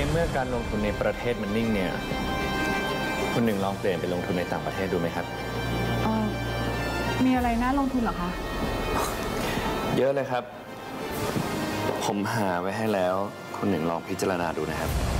เมื่อการลงทุนในประเทศมันนิ่งเนี่ยคุณหนึ่งลองเปลี่ยนไปลงทุนในต่างประเทศดูไหมครับมีอะไรน่าลงทุนเหรอคะเยอะเลยครับผมหาไว้ให้แล้วคุณหนึ่งลองพิจารณาดูนะครับ